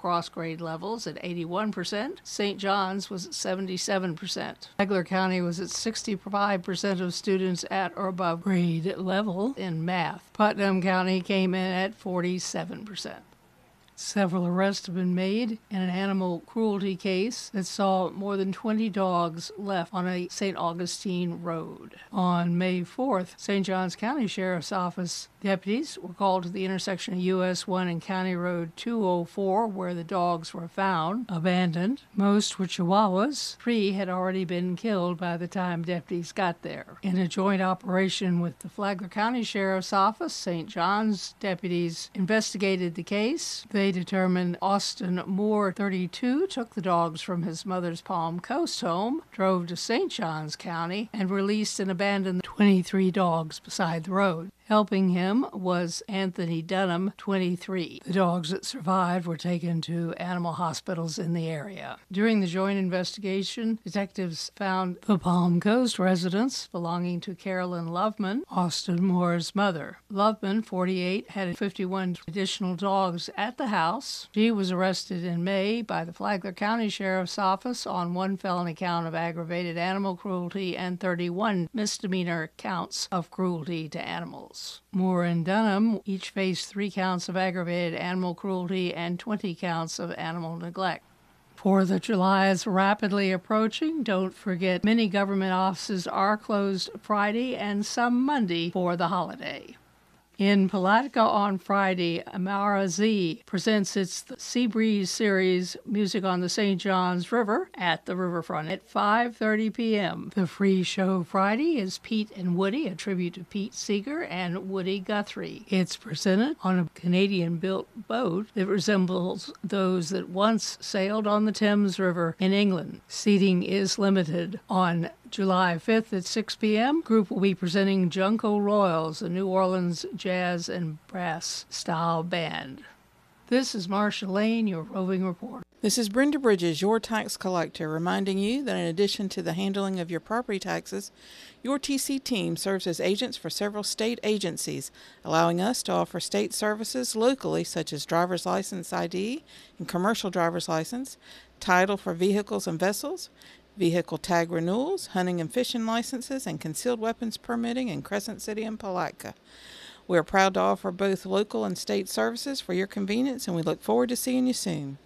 across grade levels at 81%. St. John's was at 77%. Flagler County was at 65% of students at or above grade level in math. Putnam County came in at 47%. Several arrests have been made in an animal cruelty case that saw more than 20 dogs left on a St. Augustine road. On May 4th, St. Johns County Sheriff's Office deputies were called to the intersection of US 1 and County Road 204 where the dogs were found, abandoned. Most were Chihuahuas. 3 had already been killed by the time deputies got there. In a joint operation with the Flagler County Sheriff's Office, St. John's deputies investigated the case. They determined Austin Moore, 32, took the dogs from his mother's Palm Coast home, drove to St. Johns County, and released and abandoned 23 dogs beside the road. Helping him was Anthony Dunham, 23. The dogs that survived were taken to animal hospitals in the area. During the joint investigation, detectives found the Palm Coast residence belonging to Carolyn Loveman, Austin Moore's mother. Loveman, 48, had 51 additional dogs at the house. She was arrested in May by the Flagler County Sheriff's Office on 1 felony count of aggravated animal cruelty and 31 misdemeanor counts of cruelty to animals. Moore and Dunham each faced 3 counts of aggravated animal cruelty and 20 counts of animal neglect. 4th of July is rapidly approaching. Don't forget, many government offices are closed Friday and some Monday for the holiday. In Palatka on Friday, Amara Z presents its Sea Breeze series, Music on the St. Johns River, at the riverfront at 5:30 p.m. The free show Friday is Pete and Woody, a tribute to Pete Seeger and Woody Guthrie. It's presented on a Canadian-built boat that resembles those that once sailed on the Thames River in England. Seating is limited. On July 5th at 6 p.m., group will be presenting Junco Royals, a New Orleans jazz and brass style band. This is Marcia Lane, your roving reporter. This is Brenda Bridges, your tax collector, reminding you that in addition to the handling of your property taxes, your TC team serves as agents for several state agencies, allowing us to offer state services locally such as driver's license ID and commercial driver's license, title for vehicles and vessels, vehicle tag renewals, hunting and fishing licenses, and concealed weapons permitting in Crescent City and Palatka. We are proud to offer both local and state services for your convenience, and we look forward to seeing you soon.